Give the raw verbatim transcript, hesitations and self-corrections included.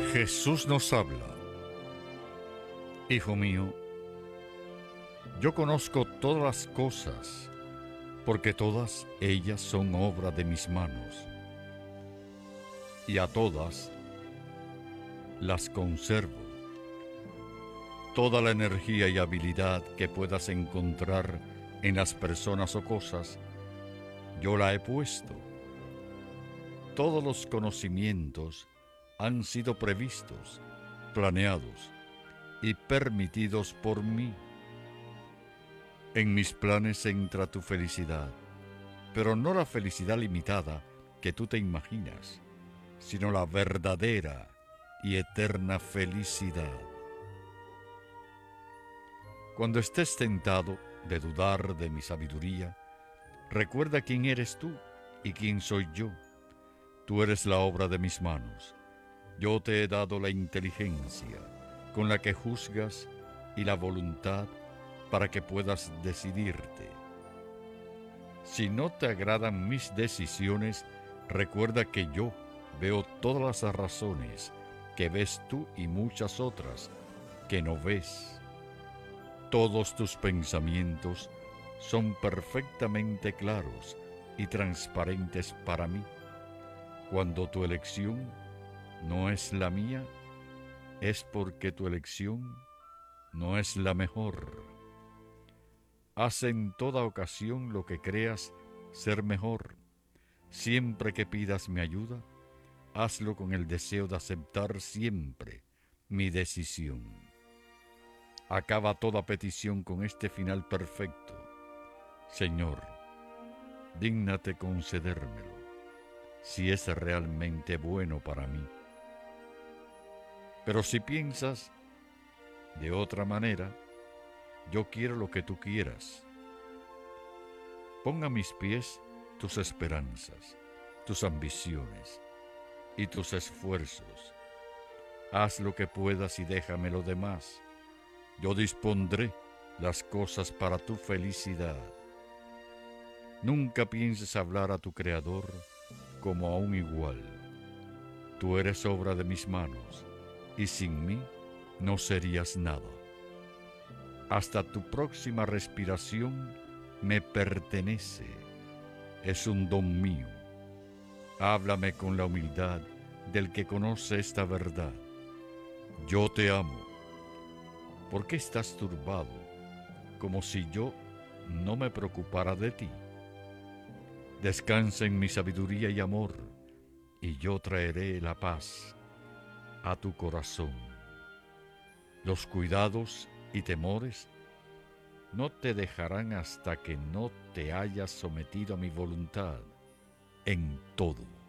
Jesús nos habla: Hijo mío, yo conozco todas las cosas, porque todas ellas son obra de mis manos, y a todas las conservo. Toda la energía y habilidad que puedas encontrar en las personas o cosas, yo la he puesto. Todos los conocimientos han sido previstos, planeados y permitidos por mí. En mis planes entra tu felicidad, pero no la felicidad limitada que tú te imaginas, sino la verdadera y eterna felicidad. Cuando estés tentado de dudar de mi sabiduría, recuerda quién eres tú y quién soy yo. Tú eres la obra de mis manos. Yo te he dado la inteligencia con la que juzgas y la voluntad para que puedas decidirte. Si no te agradan mis decisiones, recuerda que yo veo todas las razones que ves tú y muchas otras que no ves. Todos tus pensamientos son perfectamente claros y transparentes para mí. Cuando tu elección no es la mía, es porque tu elección no es la mejor. Haz en toda ocasión lo que creas ser mejor. Siempre que pidas mi ayuda, hazlo con el deseo de aceptar siempre mi decisión. Acaba toda petición con este final perfecto: Señor, dígnate concedérmelo, si es realmente bueno para mí. Pero si piensas de otra manera, yo quiero lo que tú quieras. Pon a mis pies tus esperanzas, tus ambiciones y tus esfuerzos. Haz lo que puedas y déjame lo demás. Yo dispondré las cosas para tu felicidad. Nunca pienses hablar a tu Creador como a un igual. Tú eres obra de mis manos, y sin mí no serías nada. Hasta tu próxima respiración me pertenece. Es un don mío. Háblame con la humildad del que conoce esta verdad. Yo te amo. ¿Por qué estás turbado, como si yo no me preocupara de ti? Descansa en mi sabiduría y amor, y yo traeré la paz a tu corazón. Los cuidados y temores no te dejarán hasta que no te hayas sometido a mi voluntad en todo.